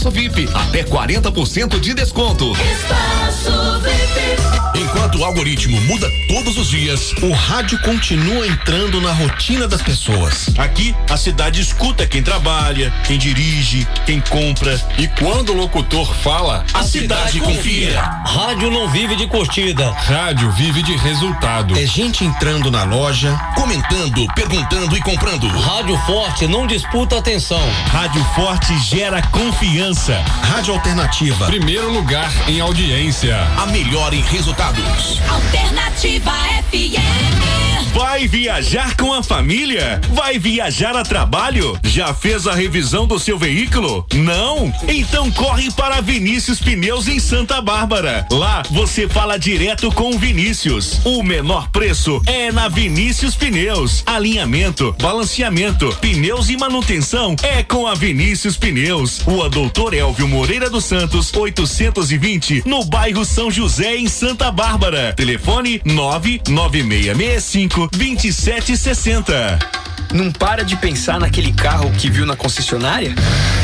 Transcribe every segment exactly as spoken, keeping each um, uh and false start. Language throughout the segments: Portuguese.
V I P, até quarenta por cento de desconto. Espaço V I P. Enquanto o algoritmo muda todos os dias, o rádio continua entrando na rotina das pessoas. Aqui, a cidade escuta quem trabalha, quem dirige, quem compra. E quando o locutor fala, a, a cidade, cidade confia. Rádio não vive de curtida. Rádio vive de resultado. É gente entrando na loja, comentando, perguntando e comprando. Rádio forte não disputa atenção. Rádio forte gera confiança. Rádio Alternativa. Primeiro lugar em audiência. A melhor em resultados. Alternativa F M. Vai viajar com a família? Vai viajar a trabalho? Já fez a revisão do seu veículo? Não? Então corre para Vinícius Pneus em Santa Bárbara. Lá você fala direto com o Vinícius. O menor preço é na Vinícius Pneus. Alinhamento, balanceamento, pneus e manutenção é com a Vinícius Pneus. Rua Doutor Elvio Moreira dos Santos, oitocentos e vinte, no bairro São José, em Santa Bárbara. Telefone nove nove seis seis cinco, dois sete seis zero. Não para de pensar naquele carro que viu na concessionária?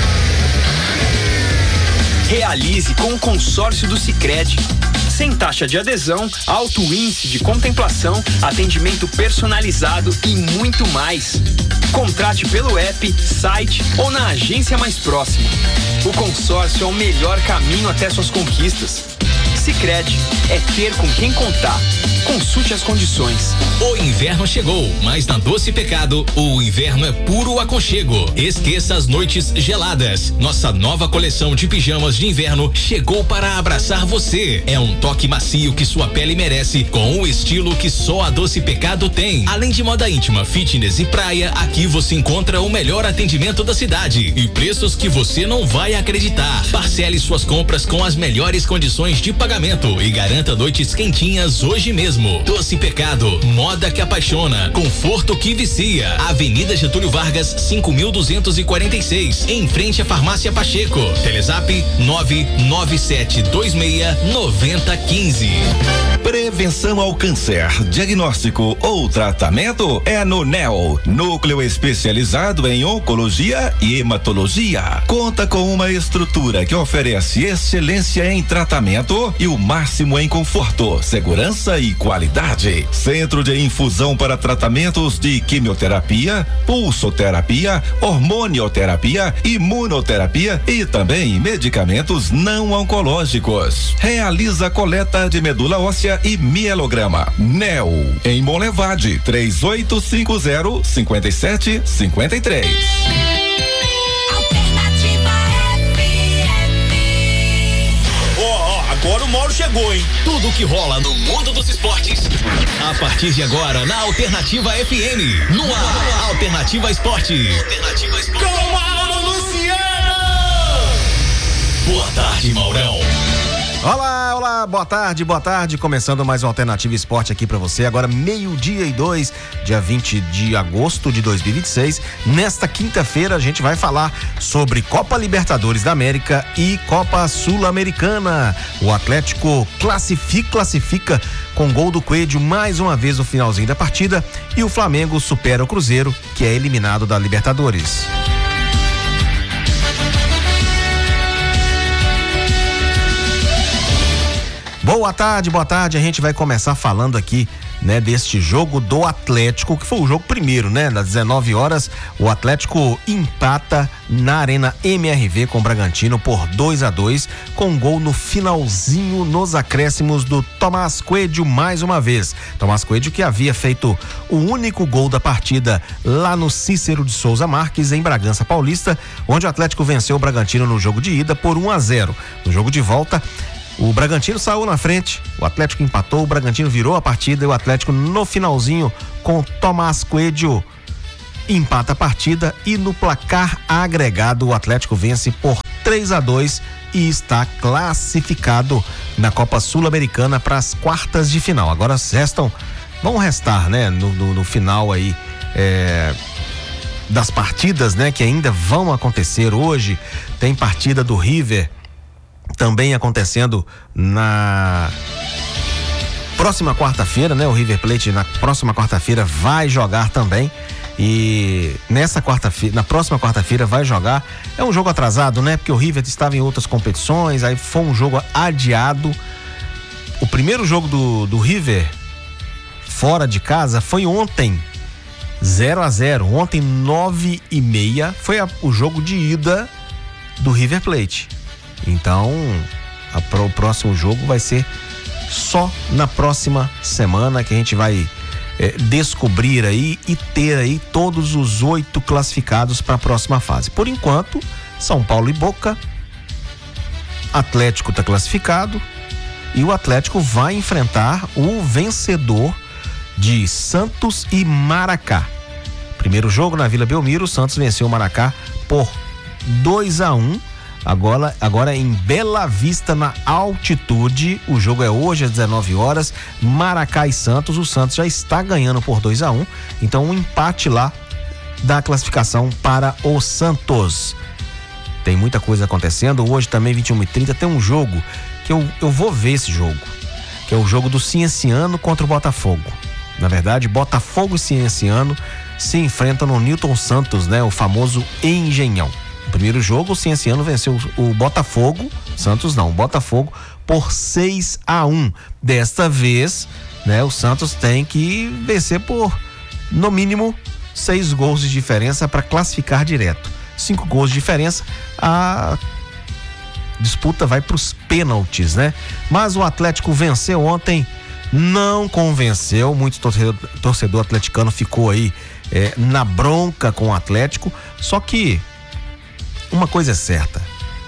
Realize com o consórcio do Sicredi. Sem taxa de adesão, alto índice de contemplação, atendimento personalizado e muito mais. Contrate pelo app, site ou na agência mais próxima. O consórcio é o melhor caminho até suas conquistas. Sicredi é ter com quem contar. Consulte as condições. O inverno chegou, mas na Doce Pecado, o inverno é puro aconchego. Esqueça as noites geladas. Nossa nova coleção de pijamas de inverno chegou para abraçar você. É um toque macio que sua pele merece, com o estilo que só a Doce Pecado tem. Além de moda íntima, fitness e praia, aqui você encontra o melhor atendimento da cidade e preços que você não vai acreditar. Parcele suas compras com as melhores condições de pagamento e garanta noites quentinhas hoje mesmo. Doce Pecado, moda que apaixona, conforto que vicia. Avenida Getúlio Vargas, cinco mil duzentos e quarenta e seis, em frente à Farmácia Pacheco. Telezap nove nove sete dois seis nove zero um cinco. Prevenção ao câncer, diagnóstico ou tratamento é no N E O, Núcleo Especializado em Oncologia e Hematologia. Conta com uma estrutura que oferece excelência em tratamento e o máximo em conforto, segurança e qualidade. Centro de infusão para tratamentos de quimioterapia, pulsoterapia, hormonioterapia, imunoterapia e também medicamentos não oncológicos. Realiza coleta de medula óssea e mielograma. N E O, em Monlevade, três oito cinco zero, cinco sete cinco três. Agora o Mauro chegou, hein? Tudo que rola no mundo dos esportes. A partir de agora, na Alternativa F M. No ar, Alternativa Esporte. Alternativa Esporte. Com Mauro Luciano! Boa tarde, Maurão. Olá, olá, boa tarde, boa tarde. Começando mais um Alternativa Esporte aqui pra você. Agora meio-dia e dois, dia vinte de agosto de dois mil e vinte e seis. Nesta quinta-feira a gente vai falar sobre Copa Libertadores da América e Copa Sul-Americana. O Atlético classifica, classifica com gol do Coelho mais uma vez no finalzinho da partida e o Flamengo supera o Cruzeiro, que é eliminado da Libertadores. Boa tarde, boa tarde. A gente vai começar falando aqui, né, deste jogo do Atlético, que foi o jogo primeiro, né? Às dezenove horas, o Atlético empata na Arena M R V com o Bragantino por dois a dois, com gol no finalzinho, nos acréscimos do Tomás Coelho mais uma vez. Tomás Coelho que havia feito o único gol da partida lá no Cícero de Souza Marques, em Bragança Paulista, onde o Atlético venceu o Bragantino no jogo de ida por um a zero. No jogo de volta, o Bragantino saiu na frente, o Atlético empatou, o Bragantino virou a partida e o Atlético no finalzinho com Tomás Coelho empata a partida e no placar agregado o Atlético vence por três a dois e está classificado na Copa Sul-Americana para as quartas de final. Agora restam, vão restar, né, no, no, no final aí é, das partidas, né, que ainda vão acontecer hoje. Tem partida do River também acontecendo na próxima quarta-feira, né? O River Plate na próxima quarta-feira vai jogar também. E nessa quarta-feira, na próxima quarta-feira vai jogar. É um jogo atrasado, né? Porque o River estava em outras competições, aí foi um jogo adiado. O primeiro jogo do, do River fora de casa foi ontem, zero a zero. Ontem, nove e meia, foi a, o jogo de ida do River Plate. Então, a, o próximo jogo vai ser só na próxima semana, que a gente vai é, descobrir aí e ter aí todos os oito classificados para a próxima fase. Por enquanto, São Paulo e Boca, Atlético está classificado e o Atlético vai enfrentar o vencedor de Santos e Maracá. Primeiro jogo na Vila Belmiro, o Santos venceu o Maracá por dois a um. Agora, agora em Bela Vista, na altitude, o jogo é hoje às dezenove horas, Maracá e Santos. O Santos já está ganhando por dois a um, então um empate lá dá a classificação para o Santos. Tem muita coisa acontecendo. Hoje também, vinte e uma e trinta, tem um jogo que eu, eu vou ver esse jogo, que é o jogo do Cienciano contra o Botafogo. Na verdade, Botafogo e Cienciano se enfrentam no Newton Santos, né? O famoso Engenhão. No primeiro jogo, o Cienciano venceu o Botafogo, Santos não, o Botafogo, por seis a um. Desta vez, né, o Santos tem que vencer por, no mínimo, seis gols de diferença para classificar direto. Cinco gols de diferença, a disputa vai para os pênaltis, né? Mas o Atlético venceu ontem, não convenceu, muito torcedor, torcedor atleticano ficou aí é, na bronca com o Atlético, só que uma coisa é certa,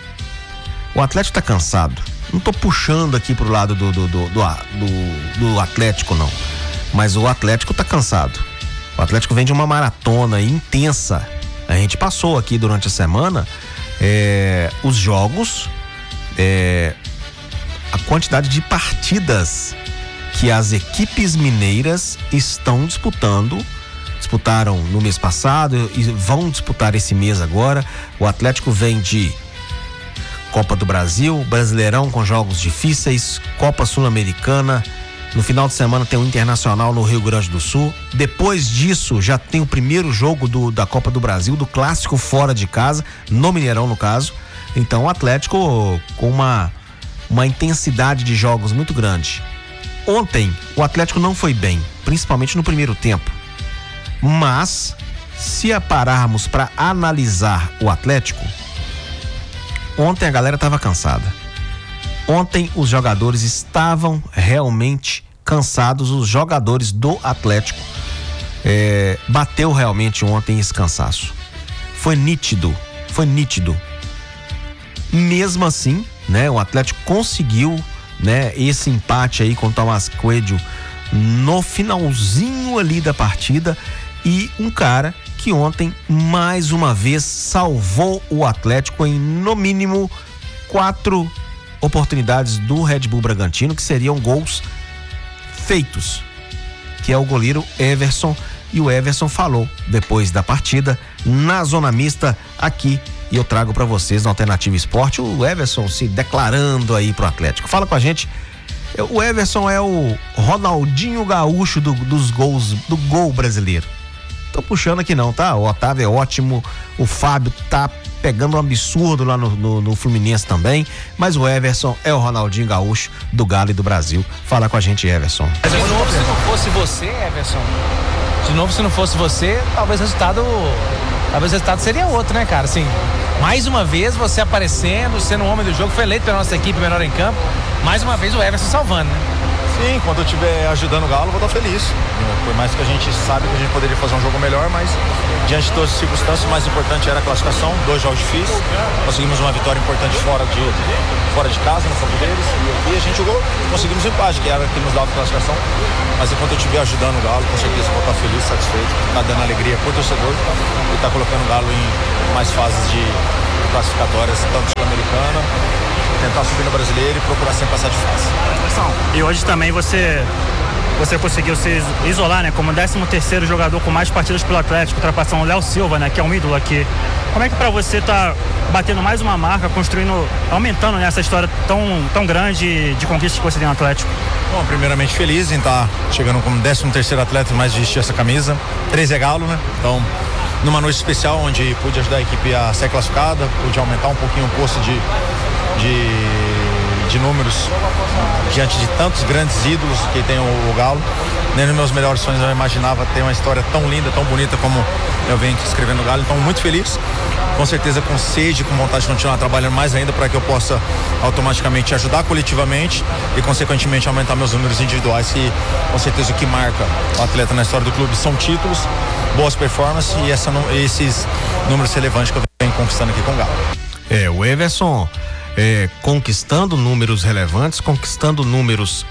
o Atlético tá cansado. Não tô puxando aqui pro lado do do, do, do, do, do Atlético, não, mas o Atlético tá cansado. O Atlético vem de uma maratona intensa. A gente passou aqui durante a semana é, os jogos, é, a quantidade de partidas que as equipes mineiras estão disputando. Disputaram no mês passado e vão disputar esse mês agora. O Atlético vem de Copa do Brasil, Brasileirão com jogos difíceis, Copa Sul-Americana. No final de semana tem o Internacional no Rio Grande do Sul. Depois disso já tem o primeiro jogo do, da Copa do Brasil, do clássico fora de casa, no Mineirão no caso. Então o Atlético com uma, uma intensidade de jogos muito grande. Ontem o Atlético não foi bem, principalmente no primeiro tempo. Mas, se pararmos para analisar o Atlético, ontem a galera estava cansada. Ontem os jogadores estavam realmente cansados, os jogadores do Atlético. É, bateu realmente ontem esse cansaço. Foi nítido, foi nítido. Mesmo assim, né, o Atlético conseguiu, né, esse empate aí com o Tomás Coelho no finalzinho ali da partida. E um cara que ontem, mais uma vez, salvou o Atlético em, no mínimo, quatro oportunidades do Red Bull Bragantino, que seriam gols feitos, que é o goleiro Everson. E o Everson falou, depois da partida, na zona mista, aqui, e eu trago para vocês na Alternativa Esporte, o Everson se declarando aí pro Atlético. Fala com a gente. O Everson é o Ronaldinho Gaúcho do, dos gols, do gol brasileiro. Tô puxando aqui não, tá? O Otávio é ótimo, o Fábio tá pegando um absurdo lá no, no, no Fluminense também, mas o Everson é o Ronaldinho Gaúcho do Galo e do Brasil. Fala com a gente, Everson. De novo, se não fosse você, Everson, de novo, se não fosse você, talvez o resultado, talvez o resultado seria outro, né, cara? Assim, mais uma vez você aparecendo, sendo o homem do jogo, foi eleito pela nossa equipe melhor em campo, mais uma vez o Everson salvando, né? Sim, quando eu estiver ajudando o Galo, eu vou estar feliz. Por mais que a gente sabe que a gente poderia fazer um jogo melhor, mas diante de todas as circunstâncias, o mais importante era a classificação, dois jogos difíceis. Conseguimos uma vitória importante fora de, fora de casa, no campo deles. E a gente jogou, conseguimos um empate, que era o que nos dava a classificação. Mas enquanto eu estiver ajudando o Galo, com certeza eu vou estar feliz, satisfeito. Está dando alegria pro torcedor e está colocando o Galo em mais fases de classificatórias, tanto sul-americana, tentar subir no brasileiro e procurar sempre passar de fase. E hoje também você você conseguiu se isolar, né, como décimo terceiro jogador com mais partidas pelo Atlético, ultrapassando o Léo Silva, né, que é um ídolo aqui. Como é que pra você tá batendo mais uma marca, construindo, aumentando, né, essa história tão, tão grande de conquistas que você tem no Atlético? Bom, primeiramente feliz em estar chegando como décimo terceiro atleta mais vestir essa camisa. treze é galo, né? Então, numa noite especial onde pude ajudar a equipe a ser classificada, pude aumentar um pouquinho o posto de, de, de números diante de tantos grandes ídolos que tem o, o Galo. Nem nos meus melhores sonhos eu imaginava ter uma história tão linda, tão bonita como eu venho escrevendo o Galo. Então, muito feliz, com certeza com sede, com vontade de continuar trabalhando mais ainda para que eu possa automaticamente ajudar coletivamente e, consequentemente, aumentar meus números individuais, que com certeza o que marca o atleta na história do clube são títulos, boas performances e essa, esses números relevantes que eu venho conquistando aqui com o Galo. É, o Everson é, conquistando números relevantes, conquistando números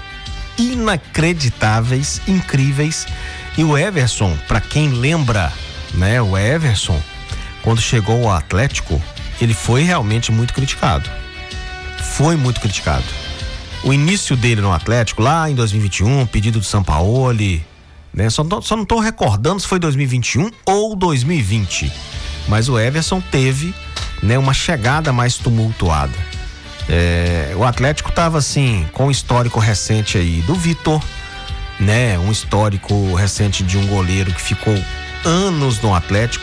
inacreditáveis, incríveis. E o Everson, para quem lembra, né, o Everson, quando chegou ao Atlético, ele foi realmente muito criticado. Foi muito criticado. O início dele no Atlético, lá em dois mil e vinte e um, pedido do Sampaoli, né? Só, só não tô recordando se foi dois mil e vinte e um ou dois mil e vinte. Mas o Everson teve, né, uma chegada mais tumultuada. É, o Atlético tava assim, com um histórico recente aí do Vitor, né? Um histórico recente de um goleiro que ficou anos no Atlético,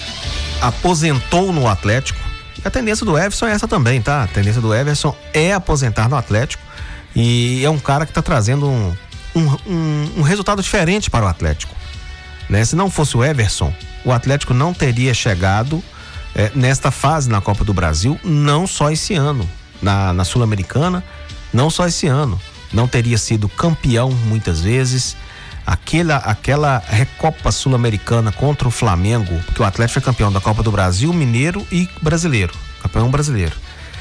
aposentou no Atlético. E a tendência do Everson é essa também, tá? A tendência do Everson é aposentar no Atlético, e é um cara que tá trazendo um, um, um, um resultado diferente para o Atlético, né? Se não fosse o Everson, o Atlético não teria chegado é, nesta fase na Copa do Brasil, não só esse ano, na, na Sul-Americana, não só esse ano, não teria sido campeão muitas vezes. Aquela, aquela Recopa Sul-Americana contra o Flamengo, porque o Atlético foi campeão da Copa do Brasil, Mineiro e Brasileiro, campeão brasileiro,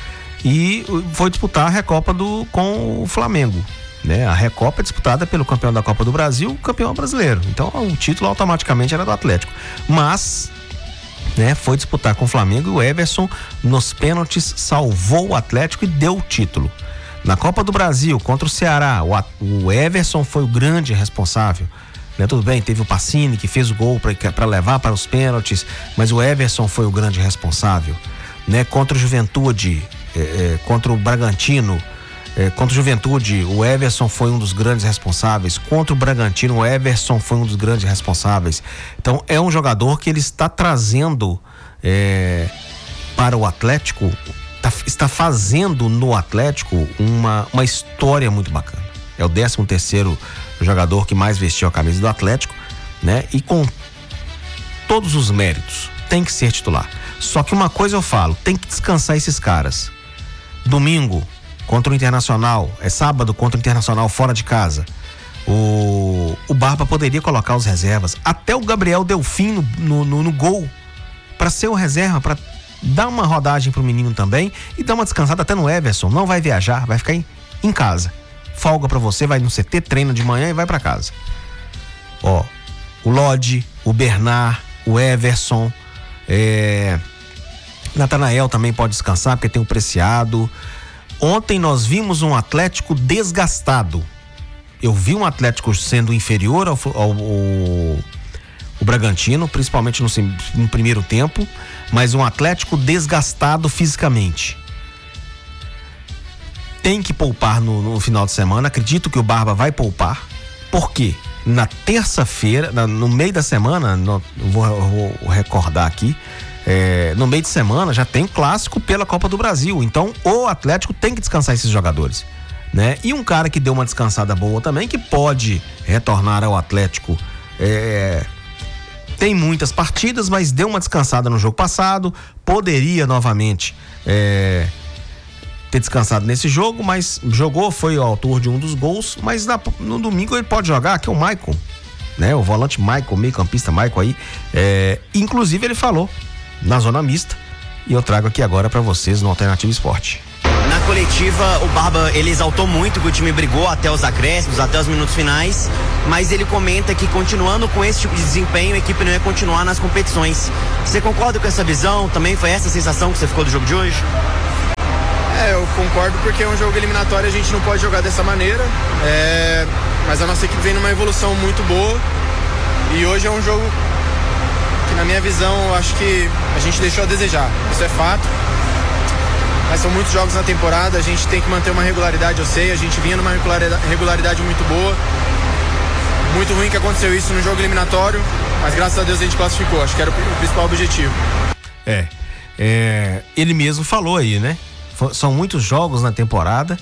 e foi disputar a Recopa do, com o Flamengo, né? A Recopa é disputada pelo campeão da Copa do Brasil, campeão brasileiro, então o título automaticamente era do Atlético, mas, né, foi disputar com o Flamengo, e o Everson nos pênaltis salvou o Atlético e deu o título. Na Copa do Brasil, contra o Ceará, o Everson foi o grande responsável, né? Tudo bem, teve o Pacini que fez o gol para levar para os pênaltis, mas o Everson foi o grande responsável, né? Contra o Juventude, é, é, contra o Bragantino, é, contra o Juventude, o Everson foi um dos grandes responsáveis. Contra o Bragantino, o Everson foi um dos grandes responsáveis. Então, é um jogador que ele está trazendo é, para o Atlético, Tá, está fazendo no Atlético uma, uma história muito bacana. É o décimo terceiro jogador que mais vestiu a camisa do Atlético, né? E com todos os méritos, tem que ser titular. Só que uma coisa eu falo, tem que descansar esses caras. Domingo, contra o Internacional, é sábado contra o Internacional fora de casa. O, o Barba poderia colocar os reservas. Até o Gabriel Delfim no, no, no, no gol, para ser o reserva, para dá uma rodagem pro menino também e dá uma descansada até no Everson. Não vai viajar, vai ficar em, em casa. Folga pra você, vai no C T, treina de manhã e vai pra casa. Ó, o Lodi, o Bernard, o Everson, é... Natanael também pode descansar porque tem o Preciado. Ontem nós vimos um Atlético desgastado. Eu vi um Atlético sendo inferior ao, ao, ao o Bragantino, principalmente no, no primeiro tempo, mas um Atlético desgastado fisicamente. Tem que poupar no, no final de semana. Acredito que o Barba vai poupar. Por quê? Na terça-feira, na, no meio da semana, no, vou, vou recordar aqui, é, no meio de semana já tem clássico pela Copa do Brasil. Então o Atlético tem que descansar esses jogadores, né? E um cara que deu uma descansada boa também, que pode retornar ao Atlético, é... tem muitas partidas, mas deu uma descansada no jogo passado, poderia novamente é, ter descansado nesse jogo, mas jogou, foi o autor de um dos gols, mas na, no domingo ele pode jogar, que é o Maicon, né? O volante Maicon, meio campista Maicon aí, é, inclusive ele falou na zona mista, e eu trago aqui agora para vocês no Alternativo Esporte. Na coletiva, o Barba, ele exaltou muito que o time brigou até os acréscimos, até os minutos finais, mas ele comenta que continuando com esse tipo de desempenho, a equipe não ia continuar nas competições. Você concorda com essa visão? Também foi essa a sensação que você ficou do jogo de hoje? É, eu concordo porque é um jogo eliminatório, a gente não pode jogar dessa maneira, é, mas a nossa equipe vem numa evolução muito boa e hoje é um jogo que, na minha visão, eu acho que a gente deixou a desejar, isso é fato, mas são muitos jogos na temporada, a gente tem que manter uma regularidade, eu sei, a gente vinha numa regularidade, regularidade muito boa, muito ruim que aconteceu isso no jogo eliminatório, mas graças a Deus a gente classificou, acho que era o principal objetivo. É, é ele mesmo falou aí, né? São muitos jogos na temporada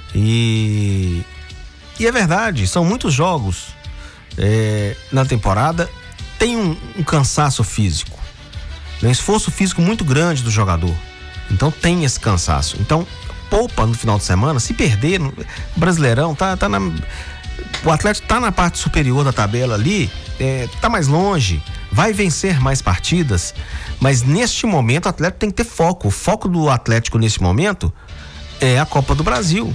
e e é verdade, são muitos jogos é, na temporada, tem um, um cansaço físico, um esforço físico muito grande do jogador, então tem esse cansaço, então poupa no final de semana, se perder, no Brasileirão tá, tá na, o Atlético tá na parte superior da tabela ali, é, tá mais longe, vai vencer mais partidas, mas neste momento o Atlético tem que ter foco. O foco do Atlético neste momento é a Copa do Brasil.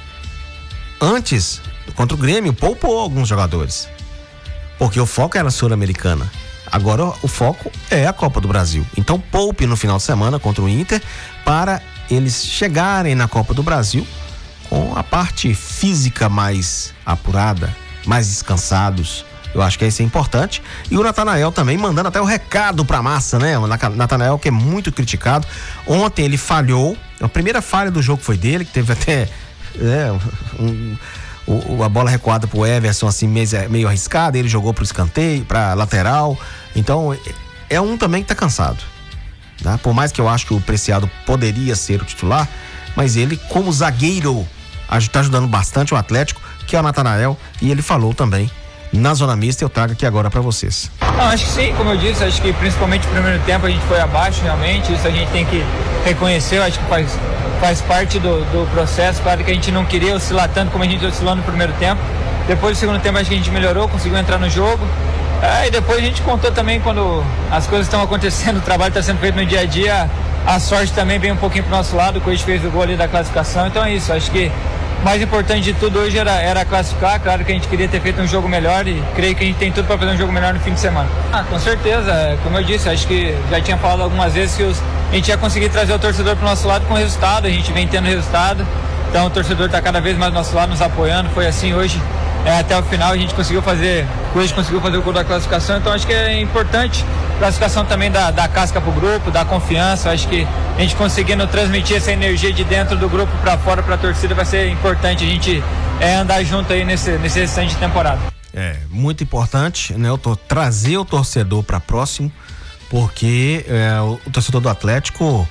Antes, contra o Grêmio, poupou alguns jogadores, porque o foco era a Sul-Americana. Agora o foco é a Copa do Brasil. Então poupe no final de semana contra o Inter para eles chegarem na Copa do Brasil com a parte física mais apurada, mais descansados. Eu acho que isso é importante. E o Natanael também mandando até o recado pra massa, né? O Natanael, que é muito criticado. Ontem ele falhou. A primeira falha do jogo foi dele, que teve até é, um, um, a bola recuada pro Everson, assim, meio, meio arriscada. Ele jogou pro escanteio, pra lateral. Então, é um também que tá cansado. Tá? Por mais que eu acho que o Preciado poderia ser o titular, mas ele, como zagueiro, tá ajudando bastante o Atlético, que é o Natanael. E ele falou também na zona mista, eu trago aqui agora para vocês. Não, acho que sim, como eu disse, acho que principalmente no primeiro tempo a gente foi abaixo realmente, isso a gente tem que reconhecer, eu acho que faz, faz parte do, do processo, claro que a gente não queria oscilar tanto como a gente oscilou no primeiro tempo, depois do segundo tempo acho que a gente melhorou, conseguiu entrar no jogo, é, e depois a gente contou também quando as coisas estão acontecendo, o trabalho está sendo feito no dia a dia, a sorte também vem um pouquinho pro nosso lado, o Coelho fez o gol ali da classificação, então é isso, acho que o mais importante de tudo hoje era, era classificar, claro que a gente queria ter feito um jogo melhor e creio que a gente tem tudo para fazer um jogo melhor no fim de semana. Ah, com certeza, como eu disse, acho que já tinha falado algumas vezes que os, a gente ia conseguir trazer o torcedor para o nosso lado com resultado, a gente vem tendo resultado, então o torcedor está cada vez mais do nosso lado, nos apoiando, foi assim hoje, é, até o final a gente conseguiu fazer, hoje conseguiu fazer o gol da classificação, então acho que é importante, classificação também da, da casca pro grupo, da confiança, acho que a gente conseguindo transmitir essa energia de dentro do grupo para fora, para a torcida, vai ser importante a gente é, andar junto aí nesse, nesse restante de temporada. É, muito importante, né? Eu tô, trazer o torcedor para próximo, porque é, o, o torcedor do Atlético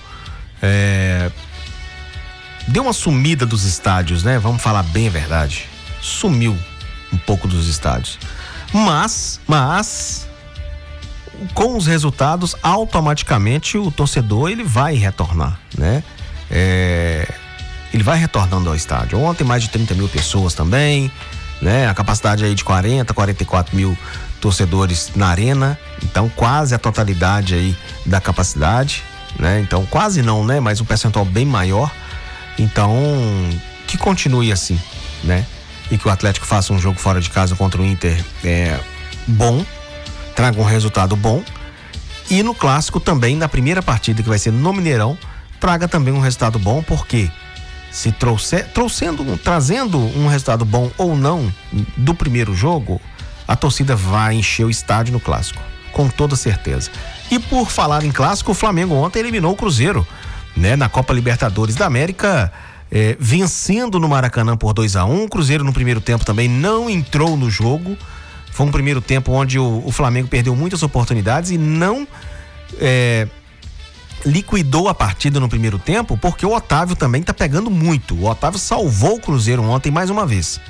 é, deu uma sumida dos estádios, né? Vamos falar bem a verdade. Sumiu um pouco dos estádios. Mas, mas... com os resultados, automaticamente o torcedor ele vai retornar, né? É, ele vai retornando ao estádio. Ontem mais de trinta mil pessoas também, né? A capacidade aí de quarenta, quarenta e quatro mil torcedores na arena, então quase a totalidade aí da capacidade, né? Então quase não, né? Mas um percentual bem maior. Então que continue assim, né? E que o Atlético faça um jogo fora de casa contra o Inter é, bom, traga um resultado bom, e no clássico também, na primeira partida que vai ser no Mineirão, traga também um resultado bom, porque se trouxer, trouxendo, trazendo um resultado bom ou não do primeiro jogo, a torcida vai encher o estádio no clássico, com toda certeza. E por falar em clássico, o Flamengo ontem eliminou o Cruzeiro, né, na Copa Libertadores da América, é, vencendo no Maracanã por dois a um. O Cruzeiro no primeiro tempo também não entrou no jogo. Foi um primeiro tempo onde o, o Flamengo perdeu muitas oportunidades e não é, liquidou a partida no primeiro tempo, porque o Otávio também tá pegando muito. O Otávio salvou o Cruzeiro ontem mais uma vez.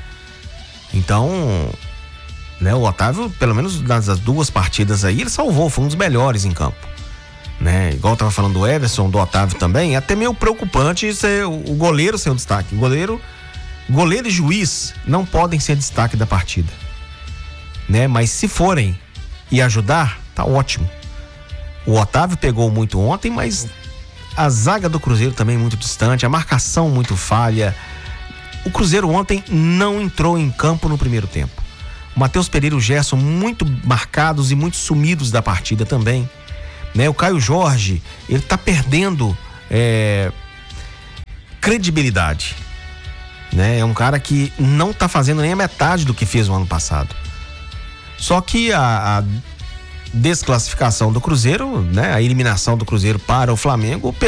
Então, né, o Otávio, pelo menos nas duas partidas aí, ele salvou, foi um dos melhores em campo. Né? Igual eu tava falando do Everson, do Otávio também, é até meio preocupante ser o goleiro ser o destaque. Goleiro, goleiro e juiz não podem ser destaque da partida. Né? Mas se forem e ajudar, tá ótimo. O Otávio pegou muito ontem, mas a zaga do Cruzeiro também muito distante, a marcação muito falha. O Cruzeiro ontem não entrou em campo no primeiro tempo. O Matheus Pereira e o Gerson muito marcados e muito sumidos da partida também. Né? O Caio Jorge, ele tá perdendo é, credibilidade. né? É um cara que não tá fazendo nem a metade do que fez o ano passado. Só que a, a desclassificação do Cruzeiro, né? A eliminação do Cruzeiro para o Flamengo